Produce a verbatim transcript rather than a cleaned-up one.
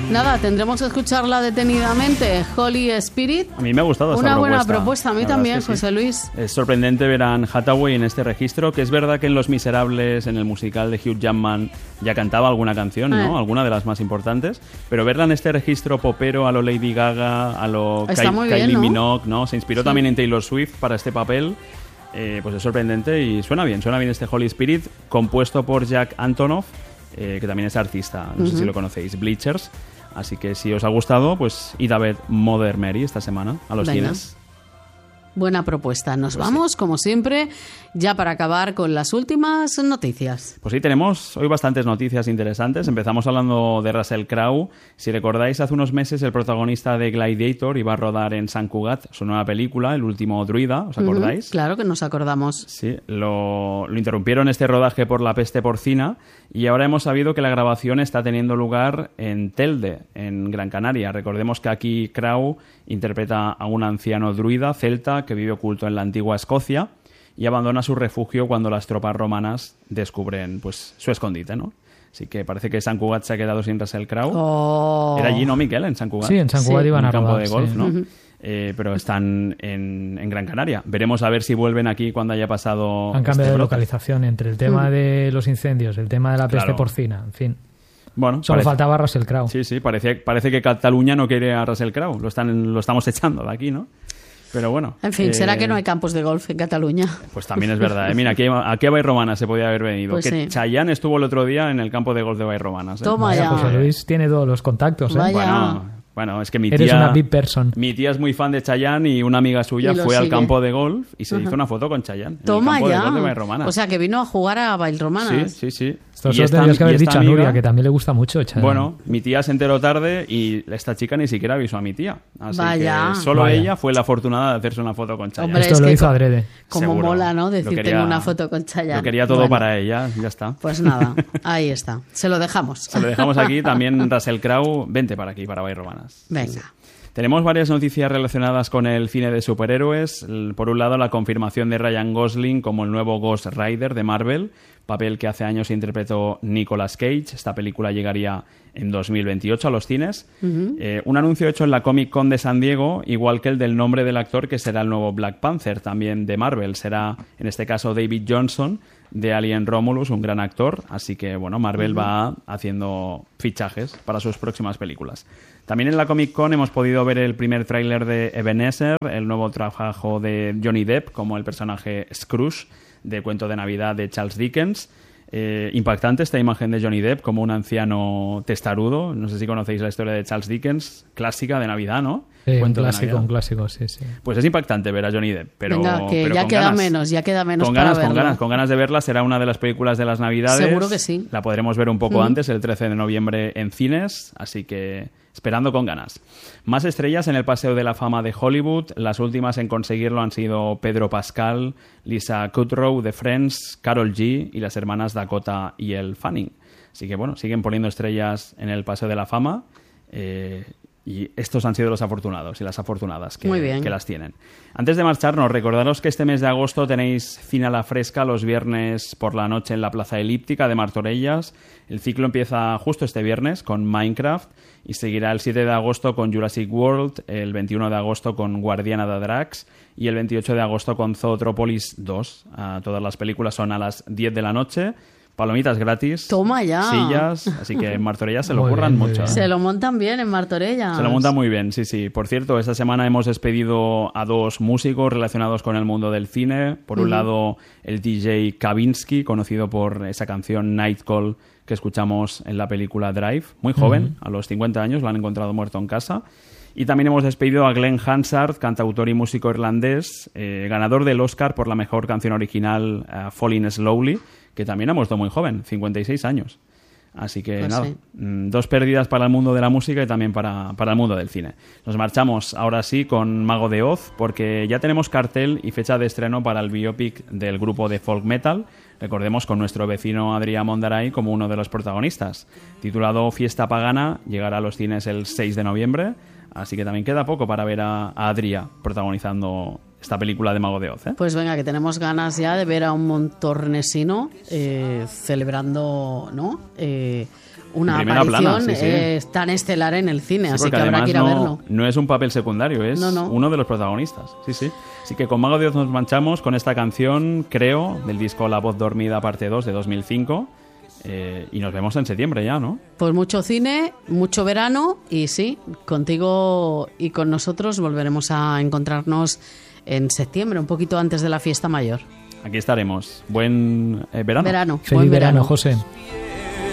Nada, tendremos que escucharla detenidamente. Holy Spirit. A mí me ha gustado esta Una propuesta. buena propuesta, a mí también, es que José sí. Luis. Es sorprendente ver a Anne Hathaway en este registro, que es verdad que en Los Miserables, en el musical de Hugh Jackman, ya cantaba alguna canción, ¿no? Eh. Alguna de las más importantes, pero verla en este registro popero a lo Lady Gaga, a lo Ky- bien, Kylie ¿no? Minogue, ¿no? Se inspiró sí. también en Taylor Swift para este papel. Eh, pues es sorprendente y suena bien, suena bien este Holy Spirit, compuesto por Jack Antonoff, eh, que también es artista, no uh-huh. sé si lo conocéis, Bleachers. Así que si os ha gustado, pues id a ver Mother Mary esta semana a los Venga. cines. Buena propuesta. Nos pues vamos, sí. como siempre, ya para acabar con las últimas noticias. Pues sí, tenemos hoy bastantes noticias interesantes. Empezamos hablando de Russell Crowe. Si recordáis, hace unos meses el protagonista de Gladiator iba a rodar en Sant Cugat su nueva película, El último druida, ¿os acordáis? Uh-huh. Claro que nos acordamos. Sí, lo, lo interrumpieron este rodaje por la peste porcina y ahora hemos sabido que la grabación está teniendo lugar en Telde, en Gran Canaria. Recordemos que aquí Crowe interpreta a un anciano druida celta que vive oculto en la antigua Escocia y abandona su refugio cuando las tropas romanas descubren pues su escondite, ¿no? Así que parece que Sant Cugat se ha quedado sin Russell Crowe. Oh. Era allí, ¿no, Miquel? En Sant Cugat. Sí, en Sant Cugat sí. iban a un campo rodar, de golf, sí. ¿no? Uh-huh. Eh, pero están en, en Gran Canaria. Veremos a ver si vuelven aquí cuando haya pasado. Han cambiado este de brote. localización entre el tema uh-huh. de los incendios, el tema de la peste Claro. porcina, en fin. Bueno, Solo parece, faltaba Russell Crowe. Sí, sí, parece, parece que Cataluña no quiere a Russell Crowe. Lo, están, lo estamos echando de aquí, ¿no? Pero bueno. En fin, eh, ¿será que no hay campos de golf en Cataluña? Pues también es verdad. ¿eh? Mira, aquí, aquí a Vallromana se podía haber venido. Pues que sí. Chayanne estuvo el otro día en el campo de golf de Vallromanas. ¿eh? Toma Vaya, ya. José Luis tiene todos los contactos, ¿eh? Vaya. Bueno, bueno, es que mi tía... Eres una big person. Mi tía es muy fan de Chayanne y una amiga suya Y lo fue al sigue. campo de golf y se Ajá. hizo una foto con Chayanne. En Toma el campo ya. de golf de Vallromanas. O sea, que vino a jugar a Vallromanas. Sí, sí, sí. Esto Y solo esta- tendrías que y haber esta dicho a amiga- Nuria, que también le gusta mucho. Chayanne. Bueno, mi tía se enteró tarde y esta chica ni siquiera avisó a mi tía. Así Vaya. que solo Vaya. ella fue la afortunada de hacerse una foto con Chayanne. Hombre, Esto es lo que hizo co- adrede. Como Seguro. mola, ¿no? Lo Decir, quería- tengo una foto con Chayanne. Lo quería todo Bueno, para ella, ya está. Pues nada, ahí está. Se lo dejamos. Se lo dejamos aquí. También Russell Crowe, vente para aquí, para Vallromanas. Venga. Tenemos varias noticias relacionadas con el cine de superhéroes. Por un lado, la confirmación de Ryan Gosling como el nuevo Ghost Rider de Marvel, papel que hace años interpretó Nicolas Cage. Esta película llegaría en dos mil veintiocho a los cines. Uh-huh. Eh, un anuncio hecho en la Comic Con de San Diego, igual que el del nombre del actor que será el nuevo Black Panther, también de Marvel. Será, en este caso, David Johnson, de Alien Romulus, un gran actor. Así que, bueno, Marvel uh-huh. va haciendo fichajes para sus próximas películas. También en la Comic Con hemos podido ver el primer tráiler de Ebenezer, el nuevo trabajo de Johnny Depp como el personaje Scrooge de Cuento de Navidad de Charles Dickens. Eh, impactante esta imagen de Johnny Depp como un anciano testarudo. No sé si conocéis la historia de Charles Dickens, clásica de Navidad, ¿no? Sí, un Cuento de clásico, Navidad. un clásico, sí, sí. Pues es impactante ver a Johnny Depp, pero, Venga, que pero ya con queda ganas. menos, ya queda menos con para ganas, con verlo. ganas, con ganas de verla. Será una de las películas de las Navidades. Seguro que sí. La podremos ver un poco Mm. antes, el trece de noviembre en cines, así que esperando con ganas. Más estrellas en el Paseo de la Fama de Hollywood. Las últimas en conseguirlo han sido Pedro Pascal, Lisa Kudrow de Friends, Karol G y las hermanas Dakota y Elle Fanning. Así que bueno, siguen poniendo estrellas en el Paseo de la Fama. Eh, y estos han sido los afortunados y las afortunadas que, Muy bien. que las tienen. Antes de marcharnos, recordaros que este mes de agosto tenéis Cine a la Fresca los viernes por la noche en la Plaza Elíptica de Martorellas. El ciclo empieza justo este viernes con Minecraft y seguirá el siete de agosto con Jurassic World, el veintiuno de agosto con Guardiana de Drax y el veintiocho de agosto con Zootropolis dos. Uh, todas las películas son a las diez de la noche. Palomitas gratis. Toma ya. Sillas. Así que en Martorell se lo Muy curran bien, muy mucho. bien. Se lo montan bien en Martorella. Se lo montan muy bien, sí, sí. Por cierto, esta semana hemos despedido a dos músicos relacionados con el mundo del cine. Por un uh-huh. lado, el D J Kavinsky, conocido por esa canción Night Call que escuchamos en la película Drive. Muy joven, uh-huh. a los cincuenta años, lo han encontrado muerto en casa. Y también hemos despedido a Glenn Hansard, cantautor y músico irlandés, eh, ganador del Oscar por la mejor canción original uh, Falling Slowly, que también ha muerto muy joven, cincuenta y seis años. Así que Pues nada, sí. dos pérdidas para el mundo de la música y también para, para el mundo del cine. Nos marchamos ahora sí con Mago de Oz, porque ya tenemos cartel y fecha de estreno para el biopic del grupo de folk metal, recordemos con nuestro vecino Adrià Mondaray como uno de los protagonistas. Titulado Fiesta Pagana, llegará a los cines el seis de noviembre, así que también queda poco para ver a, a Adrià protagonizando esta película de Mago de Oz, ¿eh? Pues venga, que tenemos ganas ya de ver a un montornesino eh, celebrando, ¿no? Eh, una Primera aparición plana, sí, sí. eh, tan estelar en el cine, Sí, así porque que habrá además que ir a no, verlo. no es un papel secundario, es No, no. uno de los protagonistas. Sí, sí. Así que con Mago de Oz nos manchamos con esta canción, creo, del disco La Voz Dormida parte dos de dos mil cinco. Eh, y nos vemos en septiembre ya, ¿no? Pues mucho cine, mucho verano y sí, contigo y con nosotros volveremos a encontrarnos en septiembre, un poquito antes de la fiesta mayor. Aquí estaremos. Buen eh, verano. Verano, Feliz buen verano, verano. José.